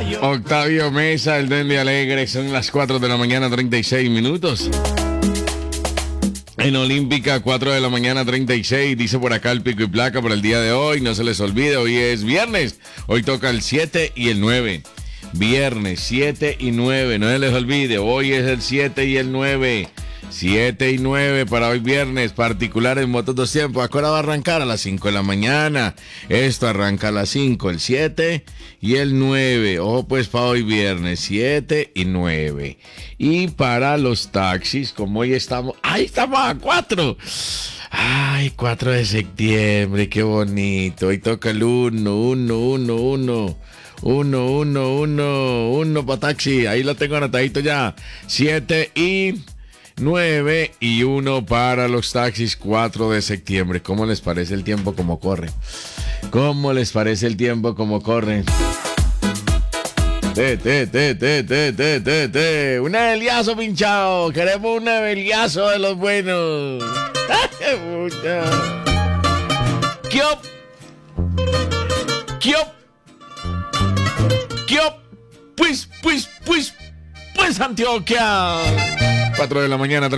Octavio Mesa, el Duende Alegre, son las 4 de la mañana, 36 minutos. En Olímpica, 4 de la mañana, 36, dice por acá el pico y placa para el día de hoy. No se les olvide, hoy es viernes. Hoy toca el 7 y el 9. Viernes, 7 y 9, no se les olvide, hoy es el 7 y el 9. 7 y 9 para hoy viernes, particular en Motos 2 Tiempos. Ahora va a arrancar a las 5 de la mañana. Esto arranca a las 5, el 7 y el 9. Ojo pues para hoy viernes, 7 y 9. Y para los taxis, como hoy estamos... ¡Ahí estamos a 4! ¡Ay, 4 de septiembre! ¡Qué bonito! Hoy toca el 1 para taxi. Ahí lo tengo anotadito ya. 7 y 9 y 1 para los taxis, 4 de septiembre. ¿Cómo les parece el tiempo como corre? ¿Cómo les parece el tiempo como corre? Un Eliazo pinchado. Queremos un Eliazo de los buenos. ¡Kiop! ¡Kiop! ¡Kiop! Pues, Antioquia. 4 de la mañana.